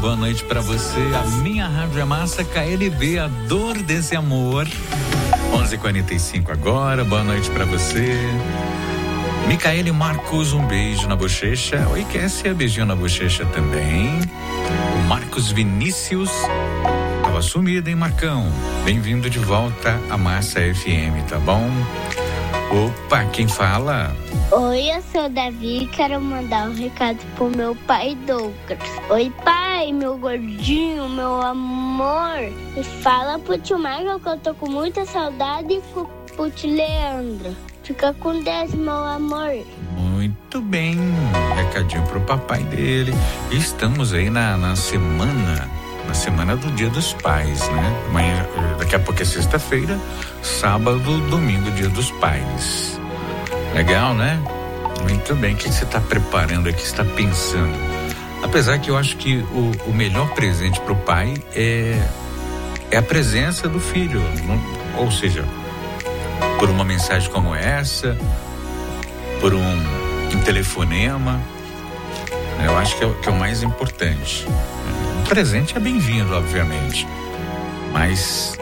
boa noite pra você. A minha rádio é massa, KLB, a dor desse amor. 11h45 agora, boa noite pra você. Micaele Marcos, um beijo na bochecha. Oi, Kessia, beijinho na bochecha também. O Marcos Vinícius, tava sumido, hein, Marcão? Bem-vindo de volta à Massa FM, tá bom? Opa, quem fala? Oi, eu sou o Davi, quero mandar um recado pro meu pai Douglas. Oi, pai, meu gordinho, meu amor. E fala pro tio Michael que eu tô com muita saudade e pro tio Leandro. Fica com Deus, meu amor. Muito bem, recadinho pro papai dele. Estamos aí na semana do Dia dos Pais, né? Amanhã, daqui a pouco é sexta-feira, sábado, domingo, Dia dos Pais. Legal, né? Muito bem. O que você está preparando aqui? Você está pensando? Apesar que eu acho que o melhor presente pro pai é a presença do filho, ou seja, por uma mensagem como essa, por um telefonema, eu acho que é o mais importante. O presente é bem-vindo, obviamente, mas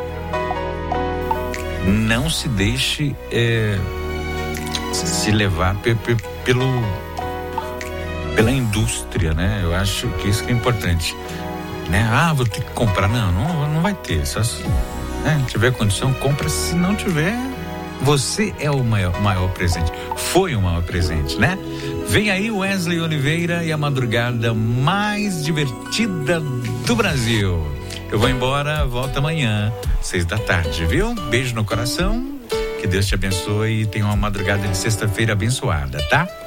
não se deixe se levar pela indústria, né? Eu acho que isso que é importante, né? Vou ter que comprar, não vai ter, só se tiver condição, compra, se não tiver, você é o maior presente, foi o maior presente, né? Vem aí o Wesley Oliveira e a madrugada mais divertida do Brasil. Eu vou embora, volto amanhã, 18h, viu? Beijo no coração, que Deus te abençoe e tenha uma madrugada de sexta-feira abençoada, tá?